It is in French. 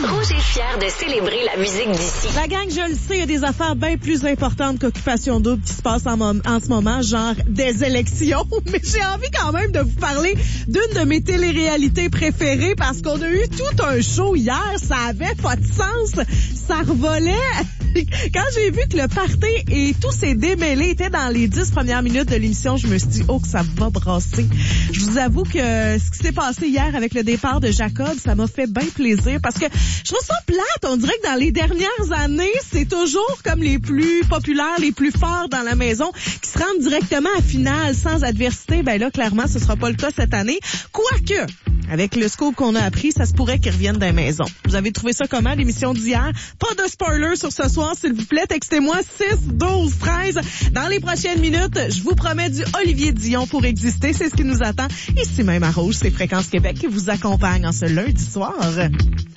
Rouge est fier de célébrer la musique d'ici. La gang, je le sais, il y a des affaires bien plus importantes qu'Occupation Double qui se passent en ce moment, genre des élections. Mais j'ai envie quand même de vous parler d'une de mes téléréalités préférées parce qu'on a eu tout un show hier. Ça avait pas de sens. Ça revolait. Quand j'ai vu que le party et tous ces démêlés étaient dans les 10 premières minutes de l'émission, je me suis dit, oh, que ça va brasser. Je vous avoue que ce qui s'est passé hier avec le départ de Jacob, ça m'a fait bien plaisir parce que je trouve ça plate. On dirait que dans les dernières années, c'est toujours comme les plus populaires, les plus forts dans la maison qui se rendent directement à finale sans adversité. Ben là, clairement, ce sera pas le cas cette année. Quoique, avec le scoop qu'on a appris, ça se pourrait qu'ils reviennent dans la maison. Vous avez trouvé ça comment, l'émission d'hier? Pas de spoiler sur ce soir, s'il vous plaît. Textez-moi 6, 12, 13. Dans les prochaines minutes, je vous promets du Olivier Dion pour exister. C'est ce qui nous attend. Ici même à Rouge, c'est Fréquence Québec qui vous accompagne en ce lundi soir.